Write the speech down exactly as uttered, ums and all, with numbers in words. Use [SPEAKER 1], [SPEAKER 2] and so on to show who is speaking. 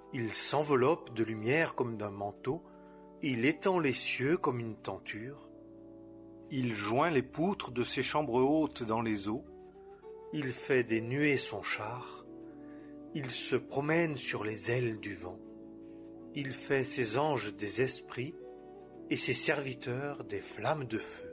[SPEAKER 1] Il s'enveloppe de lumière comme d'un manteau, il étend les cieux comme une tenture. Il joint les poutres de ses chambres hautes dans les eaux, il fait des nuées son char, il se promène sur les ailes du vent. Il fait ses anges des esprits et ses serviteurs des flammes de feu.